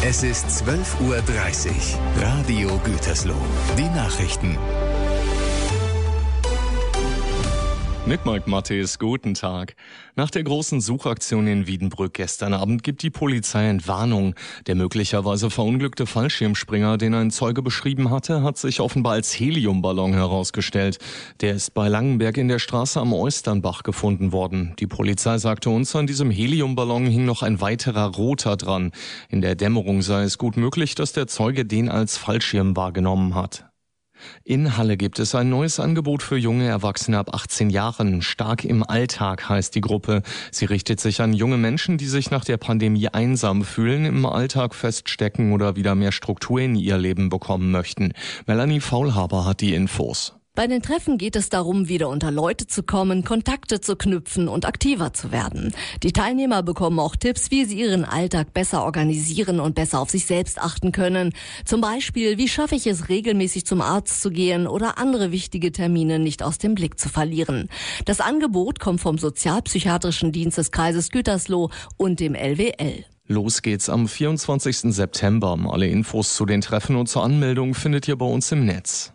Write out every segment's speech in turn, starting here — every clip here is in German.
Es ist 12:30 Uhr. Radio Gütersloh. Die Nachrichten. Mit Mike Mattes, guten Tag. Nach der großen Suchaktion in Wiedenbrück gestern Abend gibt die Polizei Entwarnung. Der möglicherweise verunglückte Fallschirmspringer, den ein Zeuge beschrieben hatte, hat sich offenbar als Heliumballon herausgestellt. Der ist bei Langenberg in der Straße am Eusternbach gefunden worden. Die Polizei sagte uns, an diesem Heliumballon hing noch ein weiterer roter dran. In der Dämmerung sei es gut möglich, dass der Zeuge den als Fallschirm wahrgenommen hat. In Halle gibt es ein neues Angebot für junge Erwachsene ab 18 Jahren. Stark im Alltag heißt die Gruppe. Sie richtet sich an junge Menschen, die sich nach der Pandemie einsam fühlen, im Alltag feststecken oder wieder mehr Struktur in ihr Leben bekommen möchten. Melanie Faulhaber hat die Infos. Bei den Treffen geht es darum, wieder unter Leute zu kommen, Kontakte zu knüpfen und aktiver zu werden. Die Teilnehmer bekommen auch Tipps, wie sie ihren Alltag besser organisieren und besser auf sich selbst achten können. Zum Beispiel, wie schaffe ich es, regelmäßig zum Arzt zu gehen oder andere wichtige Termine nicht aus dem Blick zu verlieren. Das Angebot kommt vom Sozialpsychiatrischen Dienst des Kreises Gütersloh und dem LWL. Los geht's am 24. September. Alle Infos zu den Treffen und zur Anmeldung findet ihr bei uns im Netz.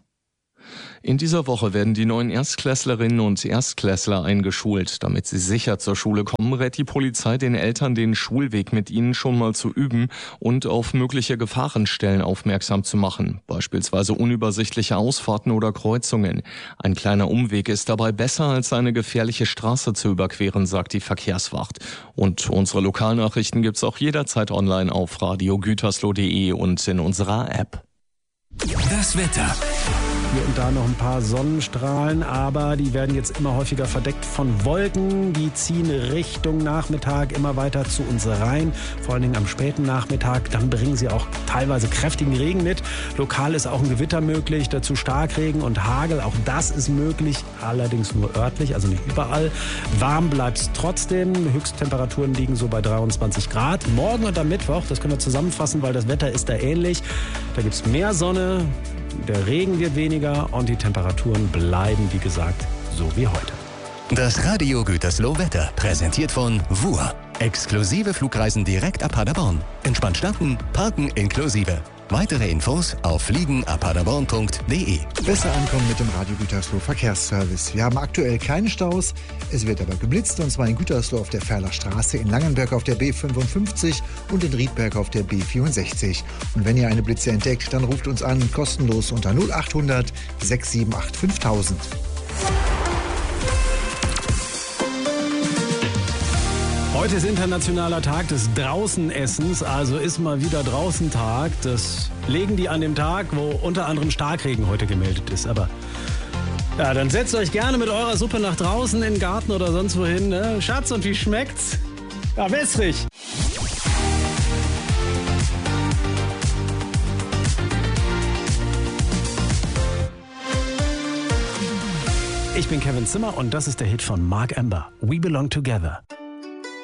In dieser Woche werden die neuen Erstklässlerinnen und Erstklässler eingeschult. Damit sie sicher zur Schule kommen, rät die Polizei den Eltern, den Schulweg mit ihnen schon mal zu üben und auf mögliche Gefahrenstellen aufmerksam zu machen. Beispielsweise unübersichtliche Ausfahrten oder Kreuzungen. Ein kleiner Umweg ist dabei besser, als eine gefährliche Straße zu überqueren, sagt die Verkehrswacht. Und unsere Lokalnachrichten gibt's auch jederzeit online auf radiogütersloh.de und in unserer App. Das Wetter. Hier und da noch ein paar Sonnenstrahlen, aber die werden jetzt immer häufiger verdeckt von Wolken. Die ziehen Richtung Nachmittag immer weiter zu uns rein, vor allen Dingen am späten Nachmittag. Dann bringen sie auch teilweise kräftigen Regen mit. Lokal ist auch ein Gewitter möglich, dazu Starkregen und Hagel. Auch das ist möglich, allerdings nur örtlich, also nicht überall. Warm bleibt es trotzdem. Höchsttemperaturen liegen so bei 23 Grad. Morgen und am Mittwoch, das können wir zusammenfassen, weil das Wetter ist da ähnlich. Da gibt es mehr Sonne. Der Regen wird weniger und die Temperaturen bleiben, wie gesagt, so wie heute. Das Radio Gütersloh Wetter präsentiert von WUR. Exklusive Flugreisen direkt ab Paderborn. Entspannt starten, parken inklusive. Weitere Infos auf fliegenabpaderborn.de. Besser ankommen mit dem Radio Gütersloh Verkehrsservice. Wir haben aktuell keine Staus. Es wird aber geblitzt, und zwar in Gütersloh auf der Ferler Straße, in Langenberg auf der B55 und in Riedberg auf der B64. Und wenn ihr eine Blitze entdeckt, dann ruft uns an, kostenlos unter 0800 678 5000. Heute ist internationaler Tag des Draußenessens, also ist mal wieder Draußentag. Das legen die an dem Tag, wo unter anderem Starkregen heute gemeldet ist. Aber ja, dann setzt euch gerne mit eurer Suppe nach draußen in den Garten oder sonst wohin. Ne? Schatz, und wie schmeckt's? Ja, wässrig. Ich bin Kevin Zimmer und das ist der Hit von Mark Amber. We Belong Together.